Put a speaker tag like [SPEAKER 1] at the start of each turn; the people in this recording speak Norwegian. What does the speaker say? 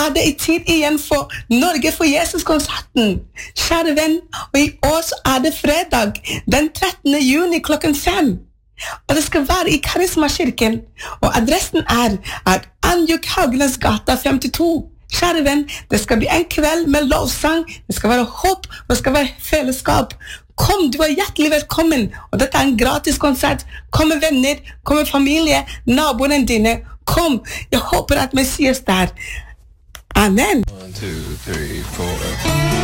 [SPEAKER 1] det I tid igjen for Norge for Jesus-konserten. Kjære venn, og I år så det fredag, den 13. juni klokken 5. Og det skal være I Karismakirken, og adressen at Anjuk Haugenes gata 52. Kjære venn, det skal bli en kveld med lovsang, det skal være håp, og det skal være fellesskap. Kom, du hjertelig velkommen, og dette en gratis konsert. Kom med venner, kom med familie, naboene dine. Kom, jeg håper at Messias der. Amen.
[SPEAKER 2] 1, 2, 3, 4